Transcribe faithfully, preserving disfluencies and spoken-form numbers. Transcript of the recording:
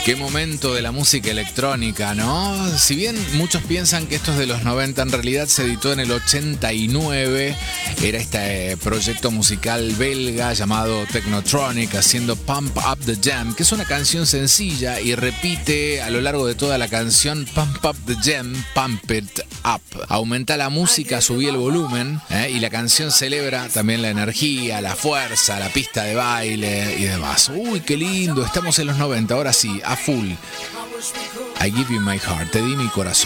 Qué momento de la música electrónica, ¿no? Si bien muchos piensan que esto es de los noventa, en realidad se editó en el ochenta y nueve. Era este proyecto musical belga llamado Technotronic, haciendo Pump Up the Jam, que es una canción sencilla y repite a lo largo de toda la canción Pump Up the Jam, Pump It Up. Aumenta la música, subí el volumen, ¿eh? Y la canción celebra también la energía, la fuerza, la pista de baile y demás. Uy, qué lindo, estamos en los noventa, ahora sí, a full. I give you my heart, te di mi corazón.